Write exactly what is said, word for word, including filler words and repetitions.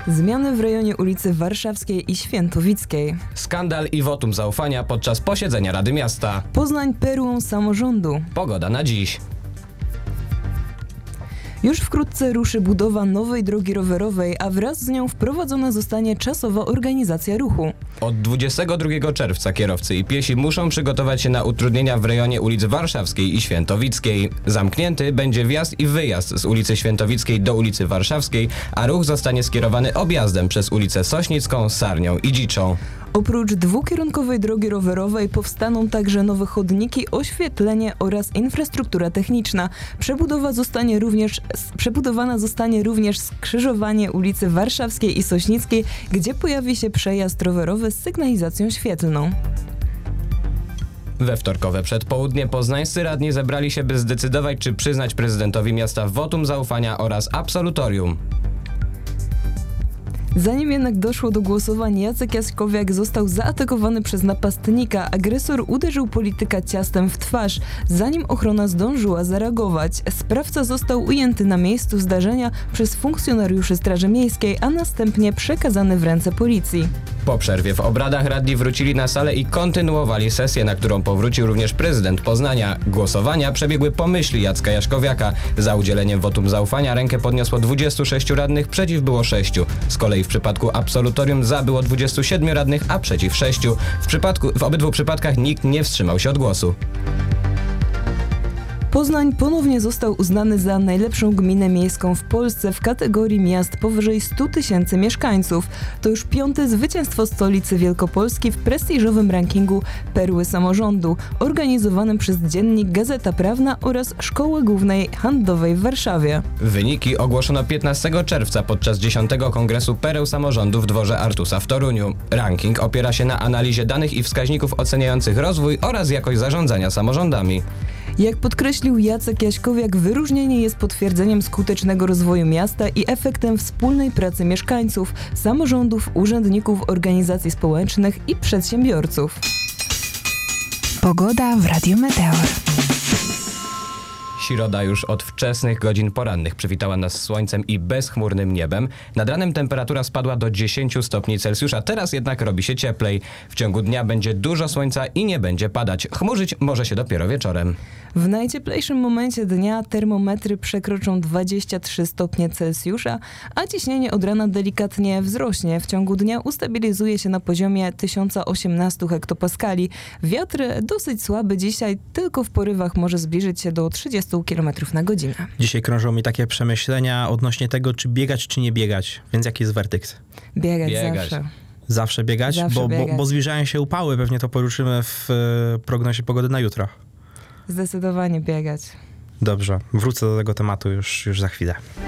Zmiany w rejonie ulicy Warszawskiej i Świętowickiej. Skandal i wotum zaufania podczas posiedzenia Rady Miasta. Poznań perłą samorządu. Pogoda na dziś. Już wkrótce ruszy budowa nowej drogi rowerowej, a wraz z nią wprowadzona zostanie czasowa organizacja ruchu. Od dwudziestego drugiego czerwca kierowcy i piesi muszą przygotować się na utrudnienia w rejonie ulic Warszawskiej i Świętowickiej. Zamknięty będzie wjazd i wyjazd z ulicy Świętowickiej do ulicy Warszawskiej, a ruch zostanie skierowany objazdem przez ulicę Sośnicką, Sarnią i Dziczą. Oprócz dwukierunkowej drogi rowerowej powstaną także nowe chodniki, oświetlenie oraz infrastruktura techniczna. Przebudowa zostanie również, przebudowana zostanie również skrzyżowanie ulicy Warszawskiej i Sośnickiej, gdzie pojawi się przejazd rowerowy z sygnalizacją świetlną. We wtorkowe przedpołudnie poznańscy radni zebrali się, by zdecydować, czy przyznać prezydentowi miasta wotum zaufania oraz absolutorium. Zanim jednak doszło do głosowań, Jacek Jaśkowiak został zaatakowany przez napastnika. Agresor uderzył polityka ciastem w twarz, zanim ochrona zdążyła zareagować. Sprawca został ujęty na miejscu zdarzenia przez funkcjonariuszy Straży Miejskiej, a następnie przekazany w ręce policji. Po przerwie w obradach radni wrócili na salę i kontynuowali sesję, na którą powrócił również prezydent Poznania. Głosowania przebiegły po myśli Jacka Jaśkowiaka. Za udzieleniem wotum zaufania rękę podniosło dwudziestu sześciu radnych, przeciw było sześciu. Z kolei w przypadku absolutorium za było dwudziestu siedmiu radnych, a przeciw sześciu. W, przypadku, w obydwu przypadkach nikt nie wstrzymał się od głosu. Poznań ponownie został uznany za najlepszą gminę miejską w Polsce w kategorii miast powyżej stu tysięcy mieszkańców. To już piąte zwycięstwo stolicy Wielkopolski w prestiżowym rankingu Perły Samorządu, organizowanym przez dziennik Gazeta Prawna oraz Szkoły Głównej Handlowej w Warszawie. Wyniki ogłoszono piętnastego czerwca podczas dziesiątego Kongresu Pereł Samorządu w dworze Artusa w Toruniu. Ranking opiera się na analizie danych i wskaźników oceniających rozwój oraz jakość zarządzania samorządami. Jak podkreślił Jacek Jaśkowiak, wyróżnienie jest potwierdzeniem skutecznego rozwoju miasta i efektem wspólnej pracy mieszkańców, samorządów, urzędników, organizacji społecznych i przedsiębiorców. Pogoda w Radiu Meteor. Środa już od wczesnych godzin porannych przywitała nas słońcem i bezchmurnym niebem. Nad ranem temperatura spadła do dziesięciu stopni Celsjusza, teraz jednak robi się cieplej. W ciągu dnia będzie dużo słońca i nie będzie padać. Chmurzyć może się dopiero wieczorem. W najcieplejszym momencie dnia termometry przekroczą dwadzieścia trzy stopnie Celsjusza, a ciśnienie od rana delikatnie wzrośnie. W ciągu dnia ustabilizuje się na poziomie tysiąc osiemnaście hektopaskali. Wiatr dosyć słaby dzisiaj, tylko w porywach może zbliżyć się do trzydziestu kilometrów na godzinę. Dzisiaj krążą mi takie przemyślenia odnośnie tego, czy biegać, czy nie biegać. Więc jaki jest werdykt? Biegać, Biegać. zawsze. Zawsze biegać? Zawsze bo, biegać. Bo, bo zbliżają się upały, pewnie to poruszymy w e, prognozie pogody na jutro. Zdecydowanie biegać. Dobrze, wrócę do tego tematu już, już za chwilę.